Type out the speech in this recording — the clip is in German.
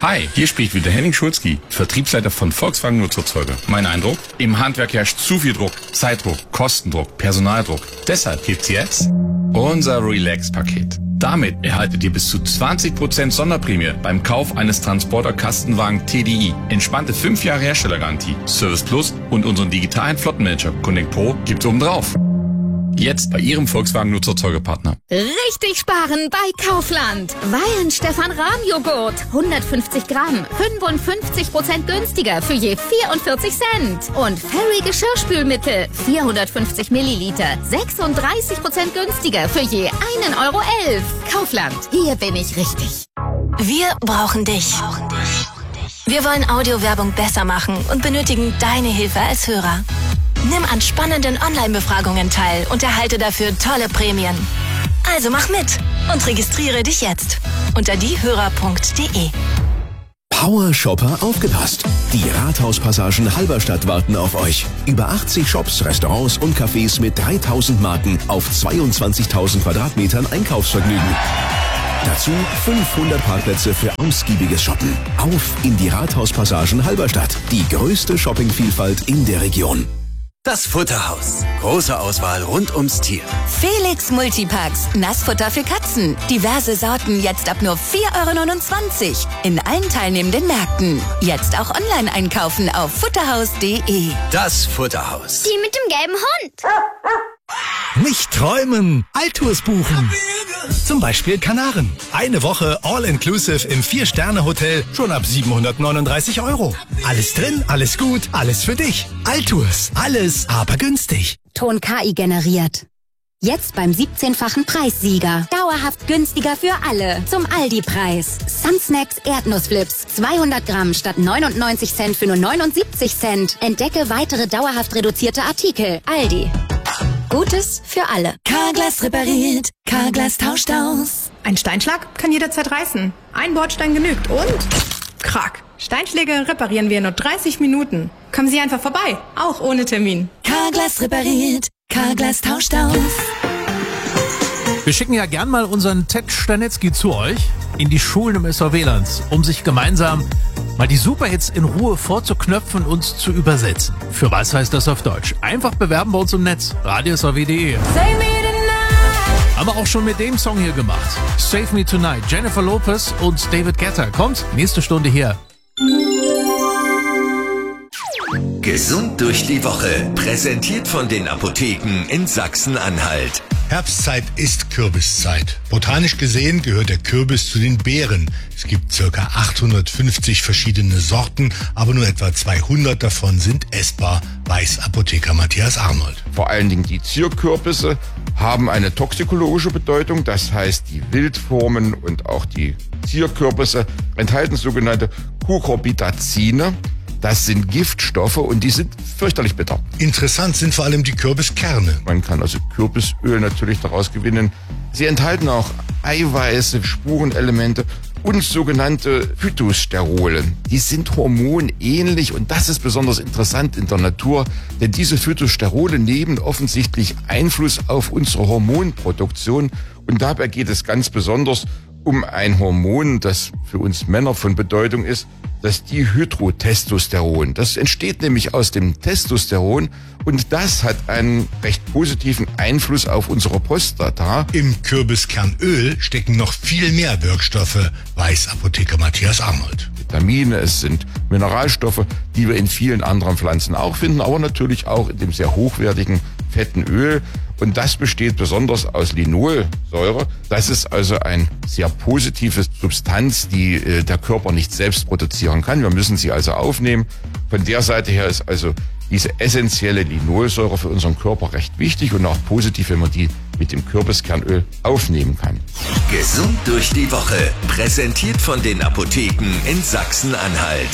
Hi, hier spricht wieder Henning Schulzki, Vertriebsleiter von Volkswagen Nutzfahrzeuge. Mein Eindruck? Im Handwerk herrscht zu viel Druck, Zeitdruck, Kostendruck, Personaldruck. Deshalb gibt's jetzt unser Relax-Paket. Damit erhaltet ihr bis zu 20% Sonderprämie beim Kauf eines Transporter-Kastenwagen TDI. Entspannte 5 Jahre Herstellergarantie, Service Plus und unseren digitalen Flottenmanager Connect Pro gibt's obendrauf. Jetzt bei Ihrem Volkswagen Nutzfahrzeugepartner. Richtig sparen bei Kaufland. Weihen Stefan Rahm Joghurt. 150 Gramm. 55% günstiger für je 44 Cent. Und Fairy Geschirrspülmittel. 450 Milliliter. 36% günstiger für je 1,11 Euro. Kaufland. Hier bin ich richtig. Wir brauchen dich. Wir wollen Audiowerbung besser machen und benötigen deine Hilfe als Hörer. Nimm an spannenden Online-Befragungen teil und erhalte dafür tolle Prämien. Also mach mit und registriere dich jetzt unter diehörer.de. Power Shopper aufgepasst! Die Rathauspassagen Halberstadt warten auf euch. Über 80 Shops, Restaurants und Cafés mit 3000 Marken auf 22.000 Quadratmetern Einkaufsvergnügen. Dazu 500 Parkplätze für ausgiebiges Shoppen. Auf in die Rathauspassagen Halberstadt. Die größte Shoppingvielfalt in der Region. Das Futterhaus. Große Auswahl rund ums Tier. Felix Multipacks. Nassfutter für Katzen. Diverse Sorten jetzt ab nur 4,29 € in allen teilnehmenden Märkten. Jetzt auch online einkaufen auf futterhaus.de. Das Futterhaus. Die mit dem gelben Hund. Nicht träumen, Altours buchen. Zum Beispiel Kanaren. Eine Woche All-Inclusive im 4-Sterne-Hotel schon ab 739 €. Alles drin, alles gut, alles für dich. Altours, alles aber günstig. Ton KI generiert. Jetzt beim 17-fachen Preissieger. Dauerhaft günstiger für alle. Zum Aldi-Preis. Sunsnacks Erdnussflips. 200 Gramm statt 99 Cent für nur 79 Cent. Entdecke weitere dauerhaft reduzierte Artikel. Aldi. Gutes für alle. Carglass repariert. Carglass tauscht aus. Ein Steinschlag kann jederzeit reißen. Ein Bordstein genügt und krack. Steinschläge reparieren wir in nur 30 Minuten. Kommen Sie einfach vorbei, auch ohne Termin. Carglass repariert. Carglass tauscht aus. Wir schicken ja gern mal unseren Ted Stanetzky zu euch in die Schulen im SVW-Land, um sich gemeinsam mal die Superhits in Ruhe vorzuknöpfen und zu übersetzen. Für was heißt das auf Deutsch? Einfach bewerben bei uns im Netz, radiosvw.de. Haben wir auch schon mit dem Song hier gemacht. Save Me Tonight, Jennifer Lopez und David Guetta. Kommt, nächste Stunde hier. Gesund durch die Woche. Präsentiert von den Apotheken in Sachsen-Anhalt. Herbstzeit ist Kürbiszeit. Botanisch gesehen gehört der Kürbis zu den Beeren. Es gibt ca. 850 verschiedene Sorten, aber nur etwa 200 davon sind essbar, weiß Apotheker Matthias Arnold. Vor allen Dingen die Zierkürbisse haben eine toxikologische Bedeutung. Das heißt, die Wildformen und auch die Zierkürbisse enthalten sogenannte Cucurbitazine. Das sind Giftstoffe und die sind fürchterlich bitter. Interessant sind vor allem die Kürbiskerne. Man kann also Kürbisöl natürlich daraus gewinnen. Sie enthalten auch Eiweiße, Spurenelemente und sogenannte Phytosterole. Die sind hormonähnlich und das ist besonders interessant in der Natur, denn diese Phytosterole nehmen offensichtlich Einfluss auf unsere Hormonproduktion und dabei geht es ganz besonders um ein Hormon, das für uns Männer von Bedeutung ist, das Dihydrotestosteron. Das entsteht nämlich aus dem Testosteron und das hat einen recht positiven Einfluss auf unsere Prostata. Im Kürbiskernöl stecken noch viel mehr Wirkstoffe, weiß Apotheker Matthias Arnold. Vitamine, es sind Mineralstoffe, die wir in vielen anderen Pflanzen auch finden, aber natürlich auch in dem sehr hochwertigen fetten Öl. Und das besteht besonders aus Linolsäure. Das ist also ein sehr positive Substanz, die der Körper nicht selbst produzieren kann. Wir müssen sie also aufnehmen. Von der Seite her ist also diese essentielle Linolsäure für unseren Körper recht wichtig und auch positiv, wenn man die mit dem Kürbiskernöl aufnehmen kann. Gesund durch die Woche. Präsentiert von den Apotheken in Sachsen-Anhalt.